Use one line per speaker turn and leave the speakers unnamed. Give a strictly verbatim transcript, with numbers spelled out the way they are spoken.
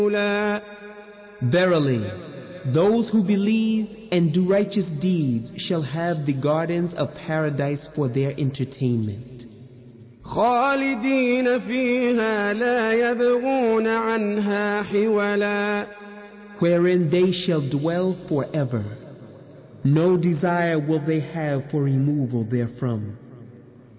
Verily, those who believe and do righteous deeds shall have the gardens of paradise for their entertainment,
خالدين فيها لا يبغون عنها حولا,
wherein they shall dwell forever. No desire will they have for removal therefrom.